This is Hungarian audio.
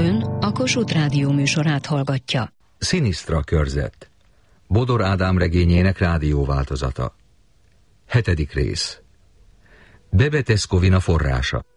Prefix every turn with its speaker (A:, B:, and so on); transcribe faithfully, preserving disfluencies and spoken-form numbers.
A: Ön a Kossuth Rádió műsorát hallgatja.
B: Sinisztra körzet. Bodor Ádám regényének rádióváltozata. Hetedik rész. Bebe Tescovina forrása.